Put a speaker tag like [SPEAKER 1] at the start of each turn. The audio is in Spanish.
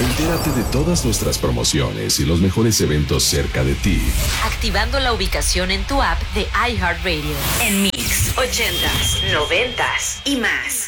[SPEAKER 1] Entérate de todas nuestras promociones y los mejores eventos cerca de ti,
[SPEAKER 2] activando la ubicación en tu app de iHeartRadio.
[SPEAKER 3] En Mix 80s, 90s y más.